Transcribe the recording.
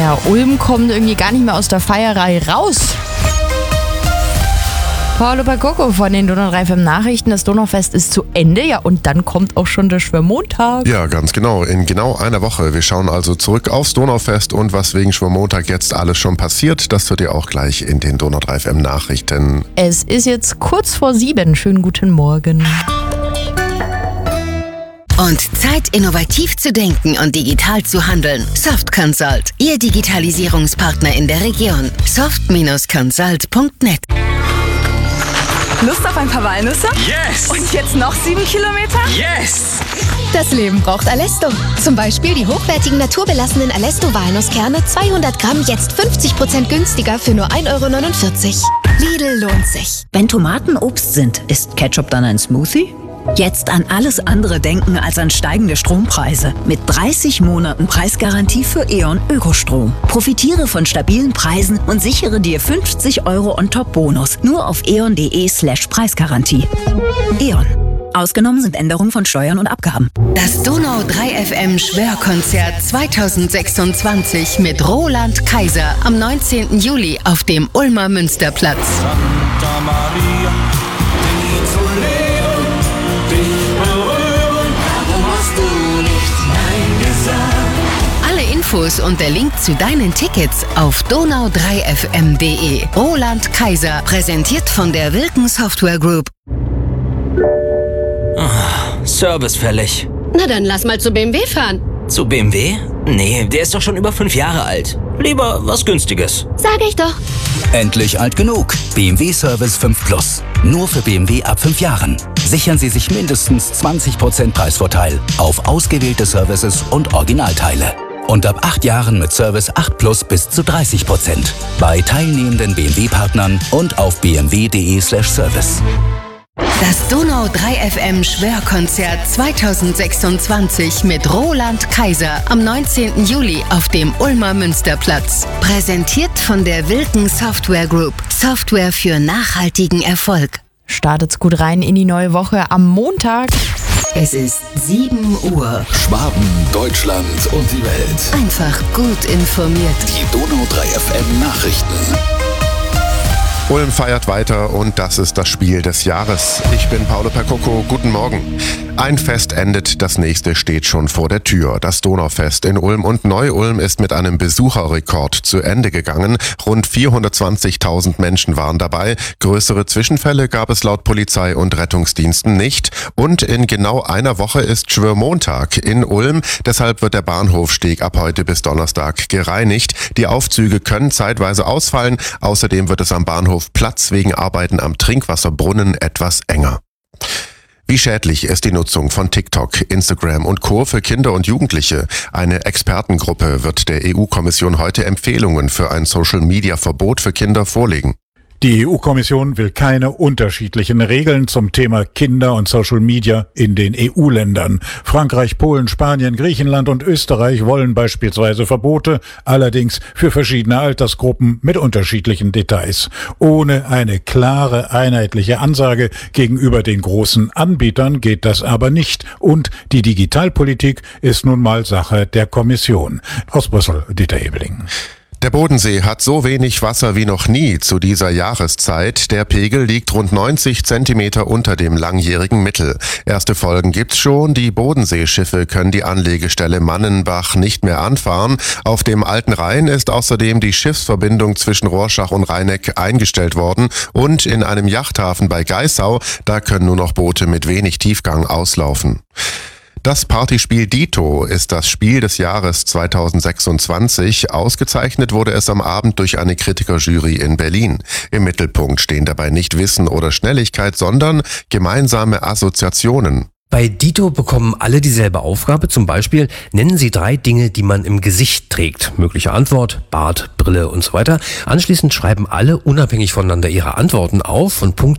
Ja, Ulm kommt irgendwie gar nicht mehr aus der Feierei raus. Paolo Percoco von den Donau 3 FM Nachrichten. Das Donaufest ist zu Ende, ja, und dann kommt auch schon der Schwimmmontag. Ja, ganz genau. In genau einer Woche. Wir schauen also zurück aufs Donaufest und was wegen Schwimmmontag jetzt alles schon passiert, das hört ihr auch gleich in den Donau 3 FM Nachrichten. Es ist jetzt kurz vor 7. Schönen guten Morgen. Und Zeit, innovativ zu denken und digital zu handeln. Soft Consult, Ihr Digitalisierungspartner in der Region. soft-consult.net. Lust auf ein paar Walnüsse? Yes! Und jetzt noch 7 Kilometer? Yes! Das Leben braucht Alesto. Zum Beispiel die hochwertigen naturbelassenen Alesto-Walnusskerne 200 Gramm jetzt 50% günstiger für nur 1,49 €. Lidl lohnt sich. Wenn Tomaten Obst sind, ist Ketchup dann ein Smoothie? Jetzt an alles andere denken als an steigende Strompreise. Mit 30 Monaten Preisgarantie für E.ON Ökostrom. Profitiere von stabilen Preisen und sichere dir 50 € on top Bonus. Nur auf eon.de/Preisgarantie. E.ON. Ausgenommen sind Änderungen von Steuern und Abgaben. Das Donau 3 FM Schwörkonzert 2026 mit Roland Kaiser am 19. Juli auf dem Ulmer Münsterplatz. Santa Maria, dich zu leben, dich berühren, warum hast du nicht Nein gesagt? Alle Infos und der Link zu deinen Tickets auf donau3fm.de. Roland Kaiser, präsentiert von der Wilken Software Group. Service fällig. Na dann lass mal zu BMW fahren. Zu BMW? Nee, der ist doch schon über 5 Jahre alt. Lieber was Günstiges. Sag ich doch. Endlich alt genug. BMW Service 5 Plus. Nur für BMW ab 5 Jahren. Sichern Sie sich mindestens 20% Preisvorteil auf ausgewählte Services und Originalteile. Und ab 8 Jahren mit Service 8 Plus bis zu 30%. Bei teilnehmenden BMW-Partnern und auf bmw.de/service. Das Donau 3 FM Schwörkonzert 2026 mit Roland Kaiser am 19. Juli auf dem Ulmer Münsterplatz. Präsentiert von der Wilken Software Group. Software für nachhaltigen Erfolg. Startet's gut rein in die neue Woche am Montag. Es ist 7 Uhr. Schwaben, Deutschland und die Welt. Einfach gut informiert. Die Donau 3 FM Nachrichten. Ulm feiert weiter und das ist das Spiel des Jahres. Ich bin Paolo Percoco, guten Morgen. Ein Fest endet, das nächste steht schon vor der Tür. Das Donaufest in Ulm und Neu-Ulm ist mit einem Besucherrekord zu Ende gegangen. Rund 420.000 Menschen waren dabei. Größere Zwischenfälle gab es laut Polizei und Rettungsdiensten nicht. Und in genau einer Woche ist Schwörmontag in Ulm. Deshalb wird der Bahnhofsteg ab heute bis Donnerstag gereinigt. Die Aufzüge können zeitweise ausfallen. Außerdem wird es am Bahnhof Platz wegen Arbeiten am Trinkwasserbrunnen etwas enger. Wie schädlich ist die Nutzung von TikTok, Instagram und Co. für Kinder und Jugendliche? Eine Expertengruppe wird der EU-Kommission heute Empfehlungen für ein Social-Media-Verbot für Kinder vorlegen. Die EU-Kommission will keine unterschiedlichen Regeln zum Thema Kinder und Social Media in den EU-Ländern. Frankreich, Polen, Spanien, Griechenland und Österreich wollen beispielsweise Verbote, allerdings für verschiedene Altersgruppen mit unterschiedlichen Details. Ohne eine klare, einheitliche Ansage gegenüber den großen Anbietern geht das aber nicht. Und die Digitalpolitik ist nun mal Sache der Kommission. Aus Brüssel, Dieter Hebeling. Der Bodensee hat so wenig Wasser wie noch nie zu dieser Jahreszeit. Der Pegel liegt rund 90 Zentimeter unter dem langjährigen Mittel. Erste Folgen gibt's schon. Die Bodenseeschiffe können die Anlegestelle Mannenbach nicht mehr anfahren. Auf dem Alten Rhein ist außerdem die Schiffsverbindung zwischen Rorschach und Rheineck eingestellt worden. Und in einem Yachthafen bei Geissau, da können nur noch Boote mit wenig Tiefgang auslaufen. Das Partyspiel Dito ist das Spiel des Jahres 2026. Ausgezeichnet wurde es am Abend durch eine Kritikerjury in Berlin. Im Mittelpunkt stehen dabei nicht Wissen oder Schnelligkeit, sondern gemeinsame Assoziationen. Bei Dito bekommen alle dieselbe Aufgabe, zum Beispiel nennen Sie 3 Dinge, die man im Gesicht trägt. Mögliche Antwort, Bart, Brille und so weiter. Anschließend schreiben alle unabhängig voneinander ihre Antworten auf und